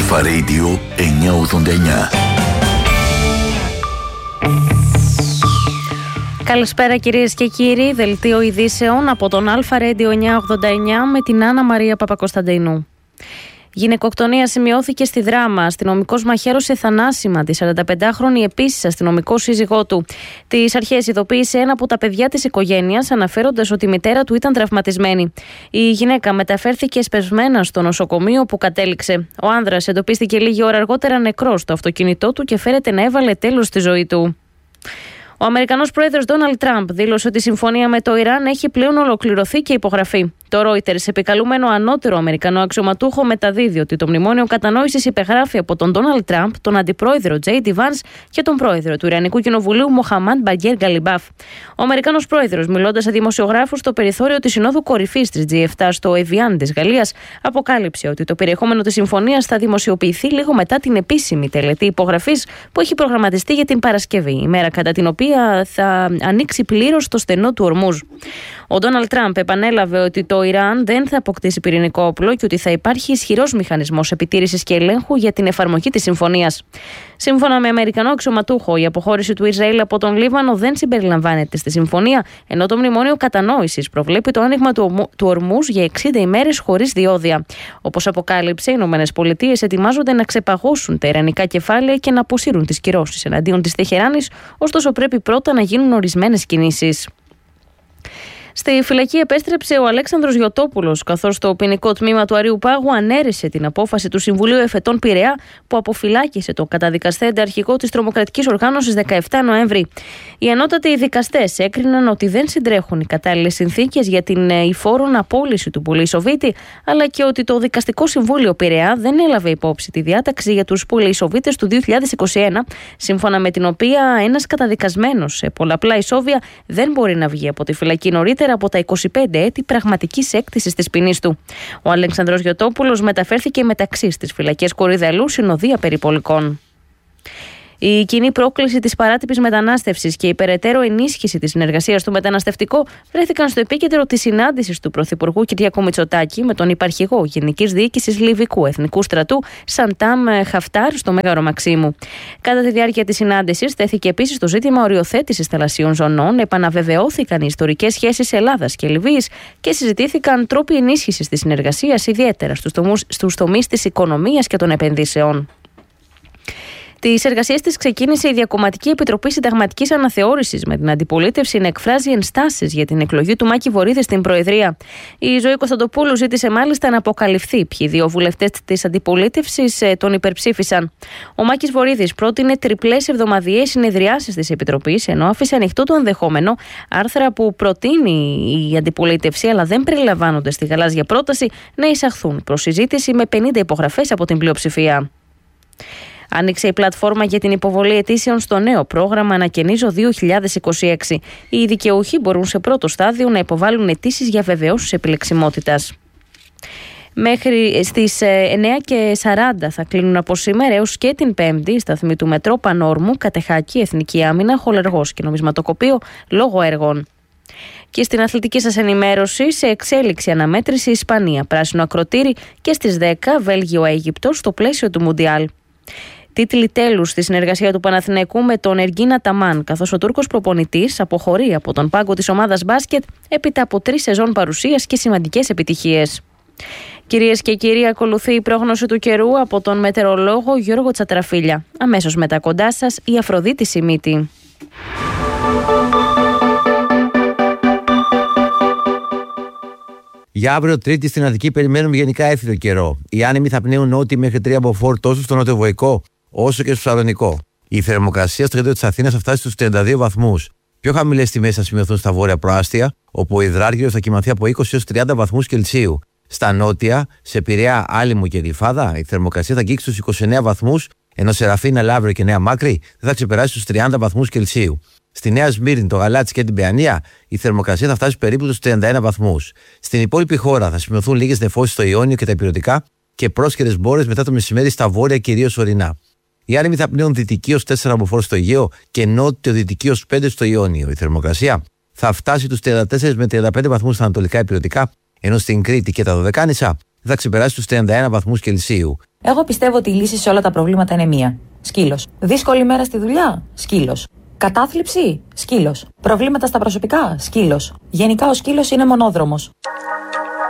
Αλφα Radio 989. Καλησπέρα κυρίες και κύριοι, δελτίο ειδήσεων από τον Αλφα Radio 989 με την Άννα Μαρία Παπακοσταντίνου. Γυναικοκτονία σημειώθηκε στη Δράμα. Αστυνομικός μαχαίρωσε θανάσιμα τη 45χρονη επίσης αστυνομικό σύζυγό του. Τις αρχές ειδοποίησε ένα από τα παιδιά της οικογένειας, αναφέροντας ότι η μητέρα του ήταν τραυματισμένη. Η γυναίκα μεταφέρθηκε εσπευσμένα στο νοσοκομείο που κατέληξε. Ο άνδρας εντοπίστηκε λίγη ώρα αργότερα νεκρός στο αυτοκίνητό του και φέρεται να έβαλε τέλος στη ζωή του. Ο Αμερικανός πρόεδρος Ντόναλντ Τραμπ δήλωσε ότι η συμφωνία με το Ιράν έχει πλέον ολοκληρωθεί και υπογραφεί. Το Reuters, επικαλούμενο ανώτερο Αμερικανό αξιωματούχο, μεταδίδει ότι το μνημόνιο κατανόησης υπεγράφει από τον Ντόναλντ Τραμπ, τον αντιπρόεδρο Τζέιντι Βάνς και τον πρόεδρο του Ιρανικού Κοινοβουλίου Μοχαμάντ Μπαγκέρ Γκαλιμπάφ. Ο Αμερικανός πρόεδρος, μιλώντας σε δημοσιογράφους στο περιθώριο της Συνόδου Κορυφής της G7 στο Εβιάν της Γαλλίας, αποκάλυψε ότι το περιεχόμενο της συμφωνίας θα δημοσιοποιηθεί λίγο μετά την επίσημη τελετή υπογραφής που έχει προγραμματιστεί για την Παρασκευή, ημέρα κατά την οποία θα ανοίξει πλήρως το στενό του Ορμούζ. Ο Ντόναλντ Τραμπ επανέλαβε ότι το Ιράν δεν θα αποκτήσει πυρηνικό όπλο και ότι θα υπάρχει ισχυρός μηχανισμός επιτήρησης και ελέγχου για την εφαρμογή της συμφωνίας. Σύμφωνα με Αμερικανό αξιωματούχο, η αποχώρηση του Ισραήλ από τον Λίβανο δεν συμπεριλαμβάνεται στη συμφωνία, ενώ το μνημόνιο κατανόησης προβλέπει το άνοιγμα του Ορμούζ για 60 ημέρες χωρίς διόδια. Όπως αποκάλυψε, οι ΗΠΑ ετοιμάζονται να ξεπαγώσουν τα ιρανικά κεφάλαια και να αποσύρουν τις κυρώσεις εναντίον της Τεχεράνης, ωστόσο πρέπει πρώτα να γίνουν ορισμένες κινήσεις. Στη φυλακή επέστρεψε ο Αλέξανδρος Γιωτόπουλος, καθώς το ποινικό τμήμα του Αρείου Πάγου ανέρρισε την απόφαση του Συμβουλίου Εφετών Πειραιά που αποφυλάκησε τον καταδικαστέντε αρχηγό της τρομοκρατικής οργάνωσης 17 Νοέμβρη. Οι ανώτατοι δικαστές έκριναν ότι δεν συντρέχουν οι κατάλληλες συνθήκες για την υφόρον απόλυση του πολυεισοβίτη, αλλά και ότι το Δικαστικό Συμβούλιο Πειραιά δεν έλαβε υπόψη τη διάταξη για τους πολυεισοβίτες του 2021, σύμφωνα με την οποία ένας καταδικασμένος σε πολλαπλά ισόβια δεν μπορεί να βγει από τη φυλακή νωρίτερα από τα 25 έτη πραγματικής έκτησης της ποινής του. Ο Αλέξανδρος Γιωτόπουλος μεταφέρθηκε μεταξύ στις φυλακές Κορυδαλού, συνοδεία περιπολικών. Η κοινή πρόκληση της παράτυπης μετανάστευσης και η περαιτέρω ενίσχυση της συνεργασίας στο μεταναστευτικό βρέθηκαν στο επίκεντρο της συνάντησης του Πρωθυπουργού Κυριάκου Μητσοτάκη με τον υπαρχηγό Γενικής Διοίκησης Λιβικού Εθνικού Στρατού Σαντάμ Χαφτάρ στο Μέγαρο Μαξίμου. Κατά τη διάρκεια της συνάντησης τέθηκε επίσης το ζήτημα οριοθέτησης θαλασσίων ζωνών, επαναβεβαιώθηκαν οι ιστορικές σχέσεις Ελλάδας και Λιβύης και συζητήθηκαν τρόποι ενίσχυσης της συνεργασίας, ιδιαίτερα στους τομείς της οικονομίας και των επενδύσεων. Τις εργασίες της ξεκίνησε η Διακομματική Επιτροπή Συνταγματικής Αναθεώρησης με την αντιπολίτευση να εκφράζει ενστάσεις για την εκλογή του Μάκη Βορίδη στην Προεδρία. Η Ζωή Κωνσταντοπούλου ζήτησε μάλιστα να αποκαλυφθεί ποιοι δύο βουλευτές της αντιπολίτευσης τον υπερψήφισαν. Ο Μάκης Βορίδης πρότεινε τριπλές εβδομαδιαίες συνεδριάσεις της Επιτροπής, ενώ άφησε ανοιχτό το ενδεχόμενο άρθρα που προτείνει η αντιπολίτευση αλλά δεν περιλαμβάνονται στη γαλάζια πρόταση να εισαχθούν προς συζήτηση με 50 υπογραφές από την πλειοψηφία. Άνοιξε η πλατφόρμα για την υποβολή αιτήσεων στο νέο πρόγραμμα Ανακαινίζω 2026. Οι δικαιούχοι μπορούν σε πρώτο στάδιο να υποβάλουν αιτήσεις για βεβαιώσεις επιλεξιμότητας. Μέχρι στις 9:40 θα κλείνουν από σήμερα έως και την Πέμπτη η σταθμή του Μετρό Πανόρμου, Κατεχάκη, Εθνική Άμυνα, Χολεργός και Νομισματοκοπείο λόγω έργων. Και στην αθλητική σας ενημέρωση, σε εξέλιξη αναμέτρηση Ισπανία, πράσινο ακροτήρι και στις 10 Βέλγιο-Αίγυπτος στο πλαίσιο του Μουντιάλ. Τίτλοι τέλους στη συνεργασία του Παναθηναϊκού με τον Εργίνα Ταμάν, καθώς ο Τούρκος προπονητής αποχωρεί από τον πάγκο της ομάδας μπάσκετ έπειτα από 3 σεζόν παρουσίας και σημαντικές επιτυχίες. Κυρίες και κύριοι, ακολουθεί η πρόγνωση του καιρού από τον μετεωρολόγο Γιώργο Τσατραφίλια. Αμέσως μετά κοντά σας η Αφροδίτη Σιμίτη. Για αύριο Τρίτη στην Αττική περιμένουμε γενικά έφυδο καιρό. Οι άνεμοι θα πνέουν νότιοι μέχρι 3 μποφόρ τόσο στο νοτιοβοϊκό όσο και στο Σαλονικό. Η θερμοκρασία στο κέντρο της Αθήνας θα φτάσει στους 32 βαθμούς. Πιο χαμηλές τιμές θα σημειωθούν στα βόρεια προάστια, όπου ο υδράργυρος θα κοιμαθεί από 20 έως 30 βαθμούς Κελσίου. Στα νότια, σε Πειραιά, Άλυμο και Γλυφάδα, η θερμοκρασία θα αγγίξει στους 29 βαθμούς, ενώ σε Ραφίνα, Λαύριο και Νέα Μάκρη δεν θα ξεπεράσει στους 30 βαθμούς Κελσίου. Στη Νέα Σμύρνη, το Γαλάτσι και την Παιανία, η θερμοκρασία θα φτάσει περίπου στους 31 βαθμούς. Στην υπόλοιπη χώρα θα σημειωθούν λίγες νεφώσεις στο Ιόνιο και τα Ηπειρωτικά και πρόσχερες μπόρες μετά το μεσημέρι στα βόρεια, κυρίως ορεινά. Οι άνεμοι θα πνέουν δυτική ως 4 μποφόρ στο Αιγαίο και νότιο-δυτική ως 5 στο Ιόνιο. Η θερμοκρασία θα φτάσει τους 34 με 35 βαθμούς στα ανατολικά Ηπειρωτικά, ενώ στην Κρήτη και τα Δωδεκάνησα θα ξεπεράσει τους 31 βαθμούς Κελσίου. Εγώ πιστεύω ότι η λύση σε όλα τα προβλήματα είναι μία. Σκύλος. Δύσκολη μέρα στη δουλειά. Σκύλος. Κατάθλιψη. Σκύλος. Προβλήματα στα προσωπικά. Σκύλος. Γενικά ο σκύλος είναι μονόδρομος.